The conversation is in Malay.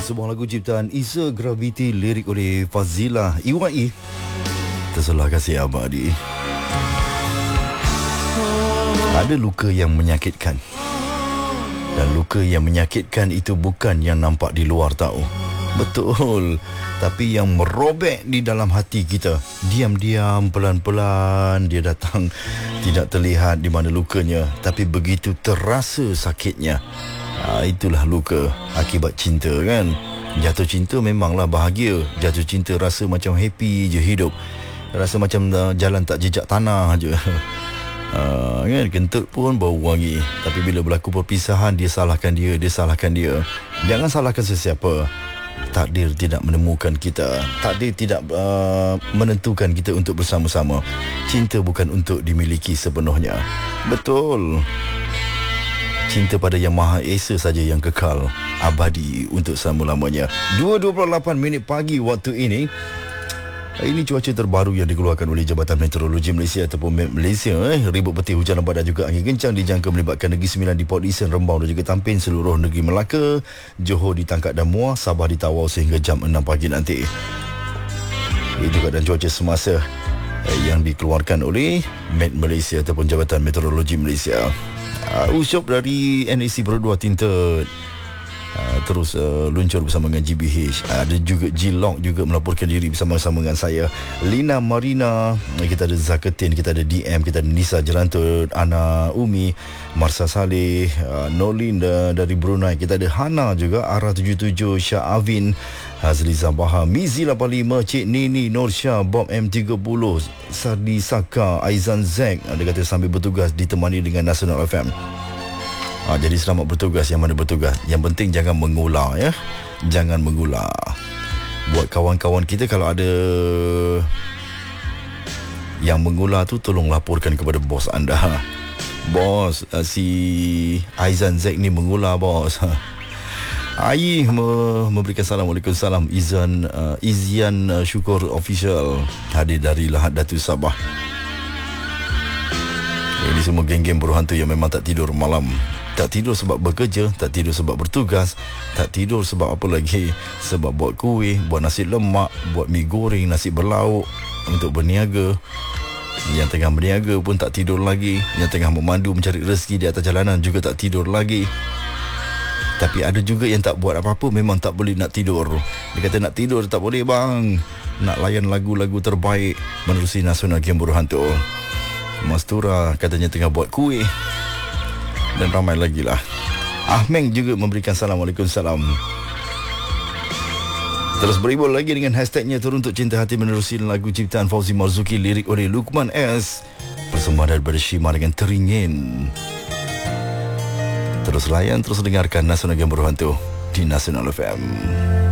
Sebuah lagu ciptaan Isa Gravity, lirik oleh Fazila Iwai. Tersalah kasih abadi. Ada luka yang menyakitkan, dan luka yang menyakitkan itu bukan yang nampak di luar tahu. Betul. Tapi yang merobek di dalam hati kita, diam-diam, pelan-pelan dia datang. Tidak terlihat di mana lukanya, tapi begitu terasa sakitnya. Itulah luka akibat cinta, kan? Jatuh cinta memanglah bahagia. Jatuh cinta rasa macam happy je hidup. Rasa macam jalan tak jejak tanah je. Kan, kentut pun bau wangi. Tapi bila berlaku perpisahan, dia salahkan dia. Jangan salahkan sesiapa. Takdir tidak menemukan kita. Takdir tidak menentukan kita untuk bersama-sama. Cinta bukan untuk dimiliki sepenuhnya. Betul. Cinta pada Yang Maha Esa saja yang kekal, abadi untuk selama-lamanya. 2.28 pagi waktu ini. Ini cuaca terbaru yang dikeluarkan oleh Jabatan Meteorologi Malaysia ataupun MET Malaysia. Ribut peti, hujan lebat dan juga angin kencang dijangka melibatkan Negeri Sembilan di Port Dickson, Rembau dan juga Tampin, seluruh negeri Melaka, Johor ditangkap dan Muar, Sabah di Tawau sehingga jam 6 pagi nanti. Ini juga dan cuaca semasa yang dikeluarkan oleh MET Malaysia ataupun Jabatan Meteorologi Malaysia. Usyop dari NAC Berdua Tinted terus luncur bersama dengan GBH. Ada juga G-Lock juga melaporkan diri bersama-sama dengan saya, Lina Marina, kita ada Zakatin, kita ada DM, kita ada Nisa Jerantut, Ana Umi, Marsa Saleh, Nolin dari Brunei, kita ada Hana juga, Ara 77, Syah Avin, Hazli Zabaha, Mizi 85, Cik Nini, Norsha, Bob M30, Sardi Saka, Aizan Zek. Dia kata sambil bertugas ditemani dengan Nasional FM. Jadi selamat bertugas yang mana bertugas. Yang penting jangan mengular, ya. Jangan mengular. Buat kawan-kawan kita, kalau ada yang mengular tu, tolong laporkan kepada bos anda. Bos, si Aizan Zek ni mengular, bos. Ayi memberikan salam. Waalaikumsalam. Izian Syukur Official hadir dari Lahad Datu Sabah. Ini semua geng-geng buruh hantu yang memang tak tidur malam. Tak tidur sebab bekerja, tak tidur sebab bertugas, tak tidur sebab apa lagi? Sebab buat kuih, buat nasi lemak, buat mi goreng, nasi berlauk untuk berniaga. Yang tengah berniaga pun tak tidur lagi. Yang tengah memandu mencari rezeki di atas jalanan juga tak tidur lagi. Tapi ada juga yang tak buat apa-apa, memang tak boleh nak tidur. Dia kata nak tidur tak boleh bang. Nak layan lagu-lagu terbaik menerusi Nasional Game Buruh Hantu. Mastura katanya tengah buat kuih. Dan ramai lagi lah. Ahmeng juga memberikan salam. Waalaikumsalam. Terus beribul lagi dengan hashtagnya Teruntuk Cinta Hati menerusi lagu ciptaan Fauzi Marzuki, lirik oleh Lukman S. Persembahan daripada Shima dengan Teringin. Terus layan, terus dengarkan Nasional Game Buruh Hantu di Nasional FM.